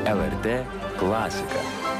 LRT klasika.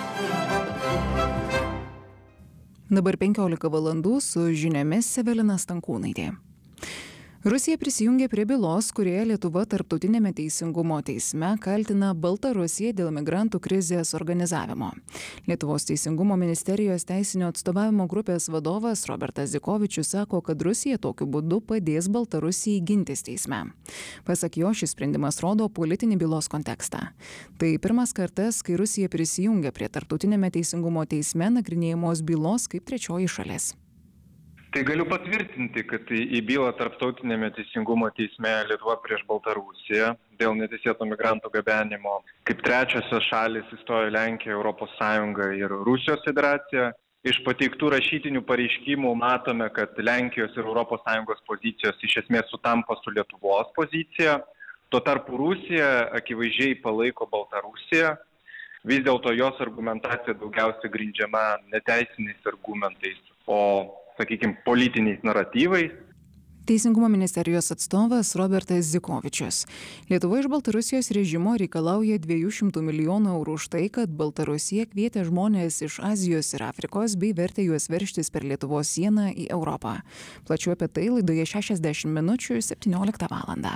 Dabar 15 valandų su žiniomis Evelina Stankūnaitė. Rusija prisijungė prie bylos, kurioje Lietuva Tarptautinėme teisingumo teisme kaltina Baltarusiją dėl migrantų krizės organizavimo. Lietuvos teisingumo ministerijos teisinio atstovavimo grupės vadovas Robertas Zikovičius sako, kad Rusija tokiu būdu padės Baltarusijai gintis teisme. Pasak jo, šis sprendimas rodo politinį bylos kontekstą. Tai pirmas kartas, kai Rusija prisijungia prie Tarptautinėme teisingumo teisme nagrinėjamos bylos kaip trečioji šalis. Tai galiu patvirtinti, kad į bylą Tarptautinėme teisingumo teisme Lietuva prieš Baltarusiją dėl neteisėto migrantų gabenimo kaip trečiosios šalys įstojo Lenkija, Europos Sąjunga ir Rusijos federacija. Iš pateiktų rašytinių pareiškimų matome, kad Lenkijos ir Europos Sąjungos pozicijos iš esmės sutampa su Lietuvos pozicija. Tuo tarpu Rusija akivaizdžiai palaiko Baltarusiją. Vis dėlto jos argumentacija daugiausiai grindžiama neteisiniais argumentais, o sakykime, politiniais naratyvais. Teisingumo ministerijos atstovas Robertas Zikovičius. Lietuva iš Baltarusijos režimo reikalauja 200 milijonų eurų už tai, kad Baltarusija kvietė žmonės iš Azijos ir Afrikos bei vertė juos veržtis per Lietuvos sieną į Europą. Plačiau apie tai laidoje 60 minučių 17 valandą.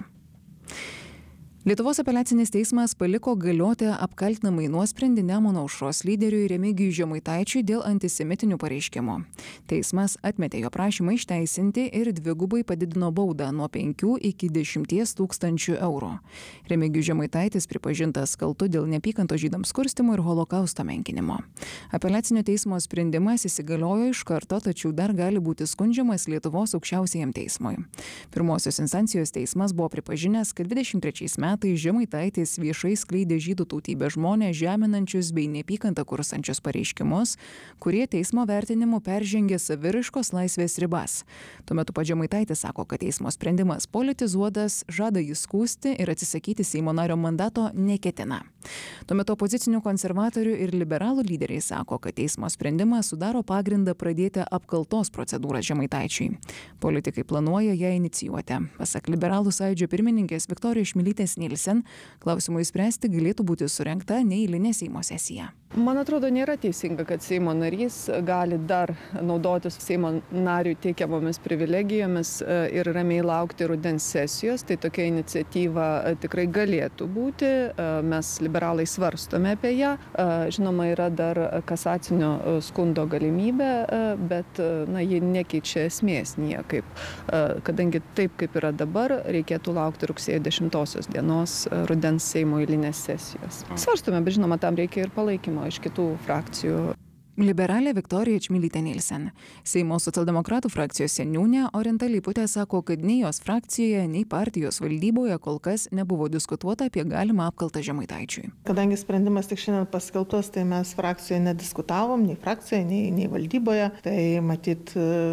Lietuvos apeliacinis teismas paliko galioti apkaltinamąjį nuosprendį Nemuno aušros lyderiui Remigijui Žemaitaičiui dėl antisemitinių pareiškimų. Teismas atmetė jo prašymą išteisinti ir dvigubai padidino baudą nuo 5 iki 10 tūkstančių eurų. Remigijus Žemaitaitis pripažintas kaltu dėl neapykantos žydams kurstymo ir holokausto menkinimo. Apeliacinio teismo sprendimas įsigaliojo iš karto, tačiau dar gali būti skundžiamas Lietuvos aukščiausiajam teismui. Pirmosios instancijos teismas buvo pripažinęs, kad 23 metais Žemaitaitis viešai skleidė žydų tautybės žmonės žeminančius bei neapykantą kurstančius pareiškimus, kurie teismo vertinimu peržengė saviraiškos laisvės ribas. Tuo metu pats Žemaitaitis sako, kad teismo sprendimas politizuotas, žada jį skųsti ir atsisakyti Seimo nario mandato neketina. Tuo metu opozicinių konservatorių ir liberalų lyderiai sako, kad teismo sprendimas sudaro pagrindą pradėti apkaltos procedūrą Žemaitaičiui. Politikai planuoja ją inicijuoti. Pasak liberalų sąjūdžio pirmininkės Viktorijos Čmilytės Nilsen, klausimui spręsti galėtų būti surengta neeilinė Seimo sesija. Man atrodo, nėra teisinga, kad Seimo narys gali dar naudotis Seimo nariui teikiamomis privilegijomis ir ramiai laukti rudens sesijos. Tai tokia iniciatyva tikrai galėtų būti. Mes liberalai svarstome apie ją. Žinoma, yra dar kasacinio skundo galimybė, bet ji nekeičia esmės niekaip. Kadangi taip, kaip yra dabar, reikėtų laukti rugsėjo 10 dienos rudens Seimo eilinės sesijos. Svarstome, bet žinoma, tam reikia ir palaikymo iš kitų frakcijų. Liberalė Viktorija Čmilytė Nilsen. Seimo socialdemokratų frakcijos seniūnė Orinta Leiputė sako, kad nei jos frakcijoje, nei partijos valdyboje kol kas nebuvo diskutuota apie galimą apkaltą Žemaitaičiui. Kadangi sprendimas tik šiandien paskelbtas, tai mes frakcijoje nediskutavom, nei frakcijoje, nei valdyboje. Tai matyt,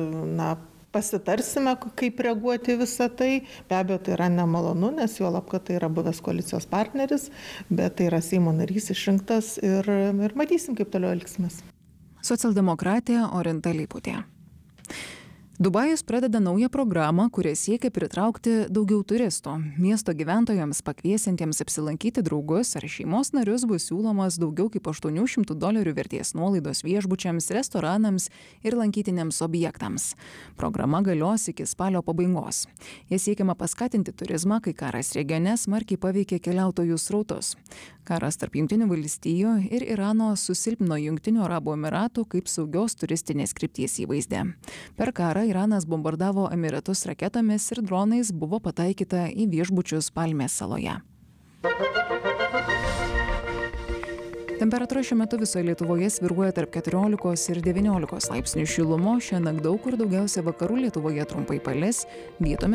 pasitarsime, kaip reaguoti visą tai. Be abejo, tai yra nemalonu, nes juolab, kad tai yra buvęs koalicijos partneris, bet tai yra Seimo narys išrinktas ir matysim, kaip toliau elgsimės. Socialdemokratė Orinta Leiputė. Dubajus pradeda naują programą, kuria siekia pritraukti daugiau turistų. Miesto gyventojams pakviesiantiems apsilankyti draugus ar šeimos narius bus siūlomas daugiau kaip $800 vertės nuolaidos viešbučiams, restoranams ir lankytiniams objektams. Programa galios iki spalio pabaigos. Jie siekiama paskatinti turizmą, kai karas regione smarkiai paveikė keliautojų srautus. Karas tarp Jungtinių valstijų ir Irano susilpnino Jungtinių Arabų Emiratų kaip saugios turistinės krypties įvaizdį. Per karą Iranas bombardavo Emiratus raketomis ir dronais, buvo pataikyta į viešbučius Palmės saloje. Temperatūra šiuo metu visoje Lietuvoje svyruoja tarp 14 ir 19 laipsnių šilumos. Šiandien daug kur daugiausia vakarų Lietuvoje trumpai palis, vietomis